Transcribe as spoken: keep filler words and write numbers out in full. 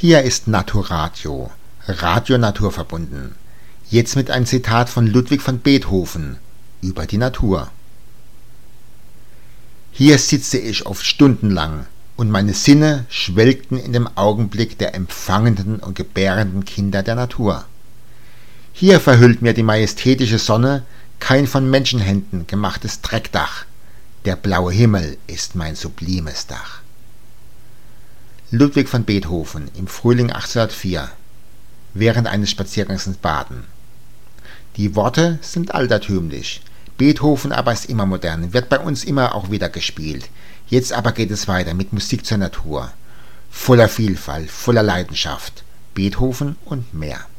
Hier ist Naturadio, Radio naturverbunden. Jetzt mit einem Zitat von Ludwig van Beethoven über die Natur. Hier sitze ich oft stundenlang, und meine Sinne schwelgten in dem Augenblick der empfangenden und gebärenden Kinder der Natur. Hier verhüllt mir die majestätische Sonne kein von Menschenhänden gemachtes Dreckdach, der blaue Himmel ist mein sublimes Dach. Ludwig van Beethoven im Frühling achtzehnhundertvier, während eines Spaziergangs in Baden. Die Worte sind altertümlich, Beethoven aber ist immer modern, wird bei uns immer auch wieder gespielt. Jetzt aber geht es weiter mit Musik zur Natur, voller Vielfalt, voller Leidenschaft, Beethoven und mehr.